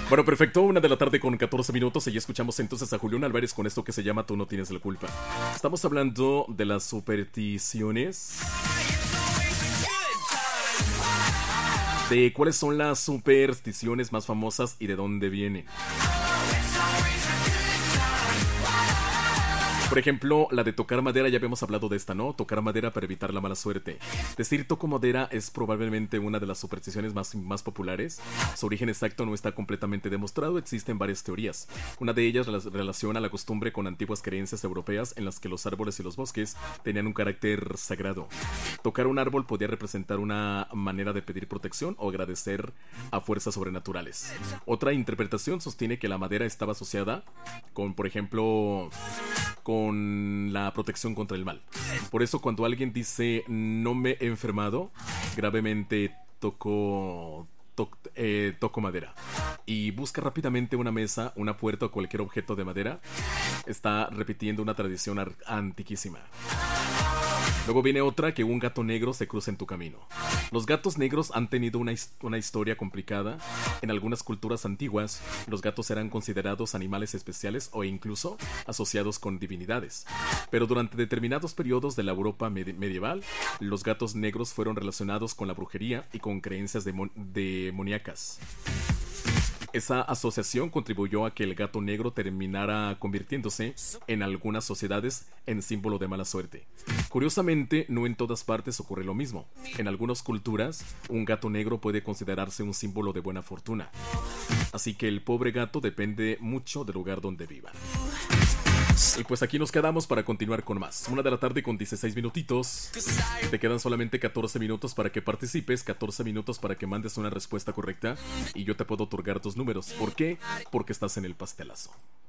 Bueno, perfecto, 1 de la tarde con 14 minutos y ya escuchamos entonces a Julián Álvarez con esto que se llama Tú no tienes la culpa. Estamos hablando de las supersticiones, de cuáles son las supersticiones más famosas y de dónde vienen. Por ejemplo, la de tocar madera, ya habíamos hablado de esta, ¿no? Tocar madera para evitar la mala suerte. Decir toco madera es probablemente una de las supersticiones más populares. Su origen exacto no está completamente demostrado, existen varias teorías. Una de ellas relaciona la costumbre con antiguas creencias europeas en las que los árboles y los bosques tenían un carácter sagrado. Tocar un árbol podía representar una manera de pedir protección o agradecer a fuerzas sobrenaturales. Otra interpretación sostiene que la madera estaba asociada con, por ejemplo, con la protección contra el mal. Por eso cuando alguien dice no me he enfermado, gravemente toco madera y busca rápidamente una mesa, una puerta o cualquier objeto de madera, está repitiendo una tradición antiquísima. Luego viene otra, que un gato negro se cruza en tu camino. Los gatos negros han tenido una historia complicada. En algunas culturas antiguas, los gatos eran considerados animales especiales o incluso asociados con divinidades. Pero durante determinados periodos de la Europa medieval, los gatos negros fueron relacionados con la brujería y con creencias demoníacas. Esa asociación contribuyó a que el gato negro terminara convirtiéndose en algunas sociedades en símbolo de mala suerte. Curiosamente, no en todas partes ocurre lo mismo. En algunas culturas, un gato negro puede considerarse un símbolo de buena fortuna. Así que el pobre gato depende mucho del lugar donde viva. Y pues aquí nos quedamos para continuar con más. 1 de la tarde con 16 minutitos. Te quedan solamente 14 minutos para que participes, 14 minutos para que mandes una respuesta correcta y yo te puedo otorgar tus números. ¿Por qué? Porque estás en el pastelazo.